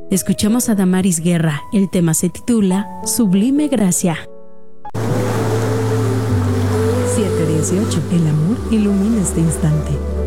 Escuchamos a Damaris Guerra. El tema se titula Sublime Gracia. 7:18. El amor ilumina este instante.